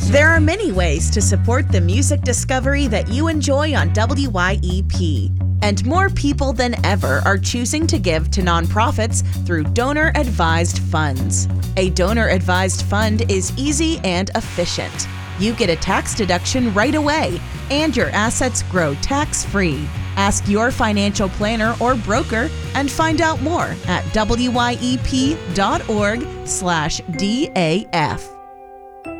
There are many ways to support the music discovery that you enjoy on WYEP. And more people than ever are choosing to give to nonprofits through donor-advised funds. A donor-advised fund is easy and efficient. You get a tax deduction right away, and your assets grow tax-free. Ask your financial planner or broker and find out more at wyep.org/DAF.